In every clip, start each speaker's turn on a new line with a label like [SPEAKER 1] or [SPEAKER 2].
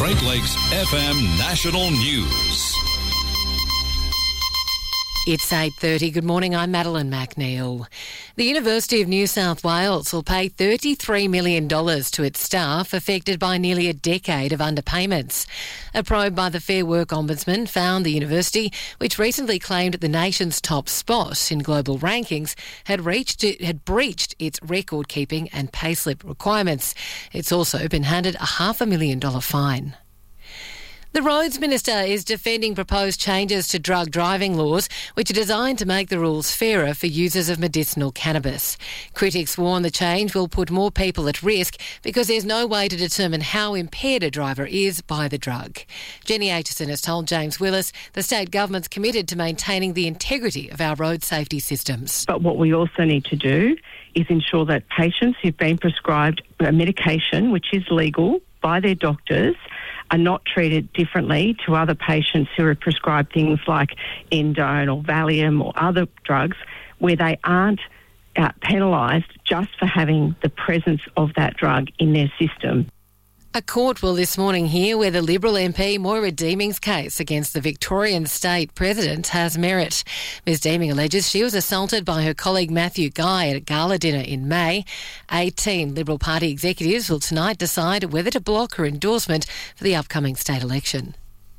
[SPEAKER 1] Great Lakes FM National News.
[SPEAKER 2] It's 8:30. Good morning, I'm Madeline McNeil. The University of New South Wales will pay $33 million to its staff affected by nearly a decade of underpayments. A probe by the Fair Work Ombudsman found the university, which recently claimed the nation's top spot in global rankings, had breached its record-keeping and payslip requirements. It's also been handed a $500,000 fine. The Roads Minister is defending proposed changes to drug driving laws, which are designed to make the rules fairer for users of medicinal cannabis. Critics warn the change will put more people at risk because there's no way to determine how impaired a driver is by the drug. Jenny Aitchison has told James Willis the state government's committed to maintaining the integrity of our road safety systems.
[SPEAKER 3] But what we also need to do is ensure that patients who've been prescribed a medication which is legal by their doctors are not treated differently to other patients who are prescribed things like Endone or Valium or other drugs where they aren't penalised just for having the presence of that drug in their system.
[SPEAKER 2] A court will this morning hear whether Liberal MP Moira Deeming's case against the Victorian State President has merit. Ms Deeming alleges she was assaulted by her colleague Matthew Guy at a gala dinner in May. 18 Liberal Party executives will tonight decide whether to block her endorsement for the upcoming state election.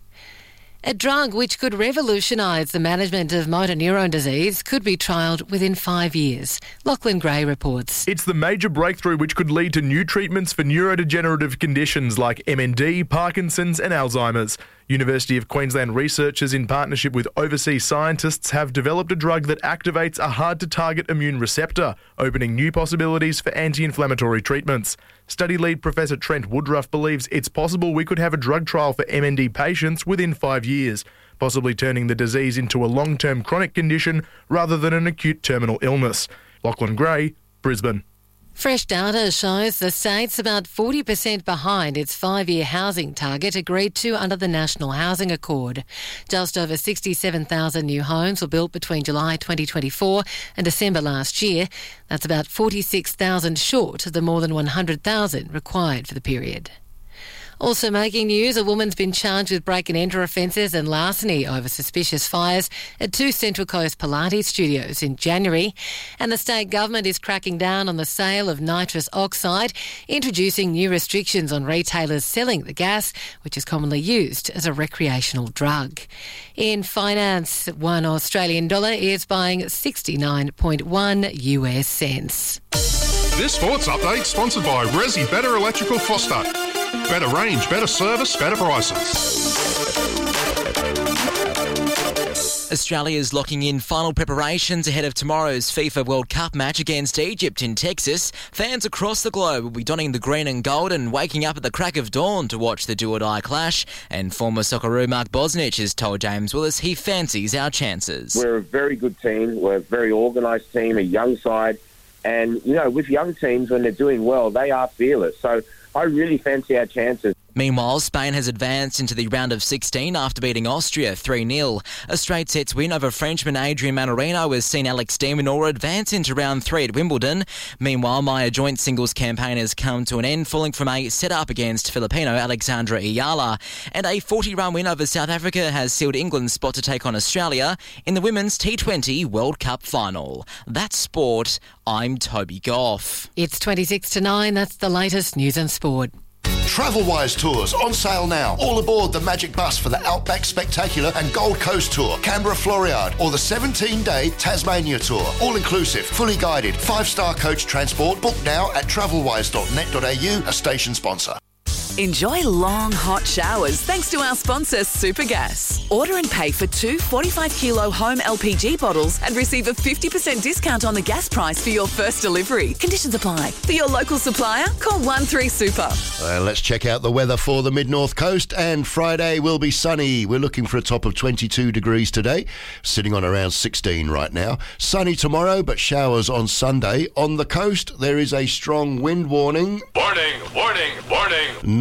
[SPEAKER 2] A drug which could revolutionise the management of motor neurone disease could be trialled within 5 years. Lachlan Gray reports.
[SPEAKER 4] It's the major breakthrough which could lead to new treatments for neurodegenerative conditions like MND, Parkinson's and Alzheimer's. University of Queensland researchers in partnership with overseas scientists have developed a drug that activates a hard-to-target immune receptor, opening new possibilities for anti-inflammatory treatments. Study lead Professor Trent Woodruff believes it's possible we could have a drug trial for MND patients within 5 years, possibly turning the disease into a long-term chronic condition rather than an acute terminal illness. Lachlan Gray, Brisbane.
[SPEAKER 2] Fresh data shows the state's about 40% behind its 5-year housing target agreed to under the National Housing Accord. Just over 67,000 new homes were built between July 2024 and December last year. That's about 46,000 short of the more than 100,000 required for the period. Also making news, a woman's been charged with break and enter offences and larceny over suspicious fires at 2 Central Coast Pilates studios in January. And the state government is cracking down on the sale of nitrous oxide, introducing new restrictions on retailers selling the gas, which is commonly used as a recreational drug. In finance, $1 Australian dollar is buying 69.1 US cents.
[SPEAKER 5] This sports update sponsored by Resi Better Electrical Foster. Better range, better service, better prices.
[SPEAKER 6] Australia is locking in final preparations ahead of tomorrow's FIFA World Cup match against Egypt in Texas. Fans across the globe will be donning the green and gold and waking up at the crack of dawn to watch the do-or-die clash. And former Socceroo Mark Bosnich has told James Willis he fancies our chances.
[SPEAKER 7] We're a very good team. We're a very organised team, a young side. And, you know, with young teams, when they're doing well, they are fearless. So I really fancy our chances.
[SPEAKER 6] Meanwhile, Spain has advanced into the round of 16 after beating Austria 3-0. A straight sets win over Frenchman Adrian Manarino has seen Alex de Minaur advance into round 3 at Wimbledon. Meanwhile, Maya joint singles campaign has come to an end, falling from a set-up against Filipino Alexandra Ayala. And a 40-run win over South Africa has sealed England's spot to take on Australia in the Women's T20 World Cup final. That's sport. I'm Toby Goff.
[SPEAKER 2] It's 26 to 9. That's the latest news and sport.
[SPEAKER 8] Travelwise Tours on sale now. All aboard the Magic Bus for the Outback Spectacular and Gold Coast Tour, Canberra Floriade, or the 17-day Tasmania Tour. All inclusive, fully guided, 5-star coach transport. Book now at travelwise.net.au, a station sponsor.
[SPEAKER 9] Enjoy long, hot showers thanks to our sponsor, Supergas. Order and pay for 2 45-kilo home LPG bottles and receive a 50% discount on the gas price for your first delivery. Conditions apply. For your local supplier, call 13Super.
[SPEAKER 8] Let's check out the weather for the Mid-North Coast. And Friday will be sunny. We're looking for a top of 22 degrees today, sitting on around 16 right now. Sunny tomorrow, but showers on Sunday. On the coast, there is a strong wind warning.
[SPEAKER 10] Warning, warning, warning.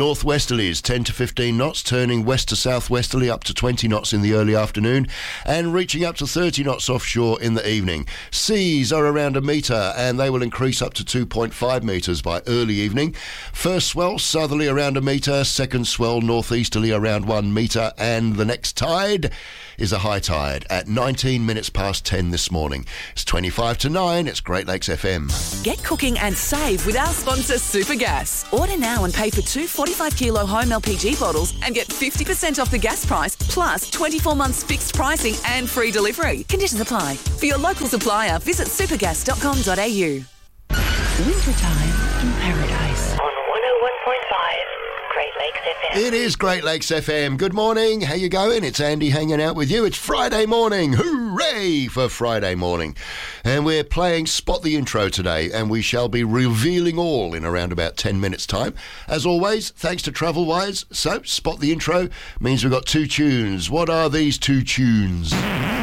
[SPEAKER 8] Northwesterlies 10 to 15 knots, turning west to southwesterly up to 20 knots in the early afternoon and reaching up to 30 knots offshore in the evening. Seas are around a metre and they will increase up to 2.5 metres by early evening. First swell southerly around a metre, second swell northeasterly around 1 metre, and the next tide is a high tide at 19 minutes past 10 this morning. It's 25 to 9. It's Great Lakes FM.
[SPEAKER 9] Get cooking and save with our sponsor Supergas. Order now and pay for 2 45-kilo home LPG bottles and get 50% off the gas price, plus 24 months fixed pricing and free delivery. Conditions apply. For your local supplier, visit supergas.com.au.
[SPEAKER 10] Wintertime in Paradise. On 101.5 Great Lakes FM.
[SPEAKER 8] It is Great Lakes FM. Good morning. How you going? It's Andy hanging out with you. It's Friday morning. Hooray for Friday morning. And we're playing Spot the Intro today, and we shall be revealing all in around about 10 minutes' time. As always, thanks to Travelwise. So, Spot the Intro means we've got 2 tunes. What are these 2 tunes?